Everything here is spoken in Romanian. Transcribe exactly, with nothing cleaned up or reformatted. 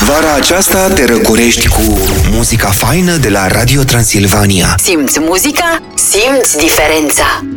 Vara aceasta te răcorești cu muzica faină de la Radio Transilvania. Simți muzica? Simți diferența!